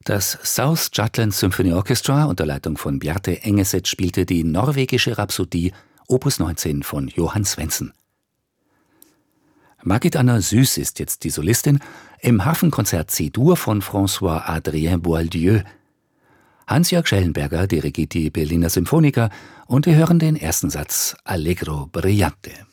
Das South Jutland Symphony Orchestra unter Leitung von Bjarte Engeset spielte die norwegische Rhapsodie Opus 19 von Johann Svendsen. Margit Anna Süß ist jetzt die Solistin im Hafenkonzert C-Dur von François-Adrien Boieldieu. Hans-Jörg Schellenberger dirigiert die Berliner Symphoniker und wir hören den ersten Satz Allegro brillante.